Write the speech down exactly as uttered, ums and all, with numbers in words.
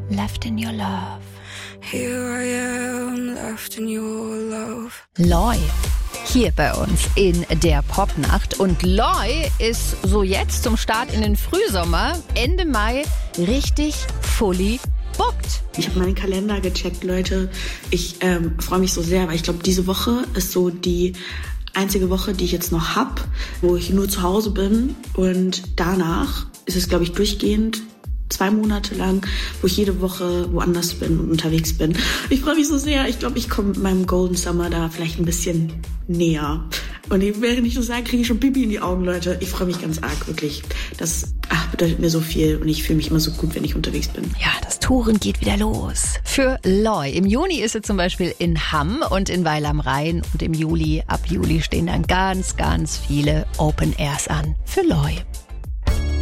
left in your love. Here I am, left in your love. Loi, hier bei uns in der Popnacht. Und Loi ist so jetzt zum Start in den Frühsommer, Ende Mai, richtig fully booked. Ich habe meinen Kalender gecheckt, Leute. Ich ähm, freue mich so sehr, weil ich glaube, diese Woche ist so die einzige Woche, die ich jetzt noch habe, wo ich nur zu Hause bin. Und danach ist es, glaube ich, durchgehend zwei Monate lang, wo ich jede Woche woanders bin und unterwegs bin. Ich freue mich so sehr. Ich glaube, ich komme mit meinem Golden Summer da vielleicht ein bisschen näher. Und während ich das sage, kriege ich schon Pipi in die Augen, Leute. Ich freue mich ganz arg, wirklich. Das ach, bedeutet mir so viel und ich fühle mich immer so gut, wenn ich unterwegs bin. Ja, das Touren geht wieder los. Für Loi. Im Juni ist sie zum Beispiel in Hamm und in Weil am Rhein. Und im Juli, ab Juli stehen dann ganz, ganz viele Open Airs an. Für Loi.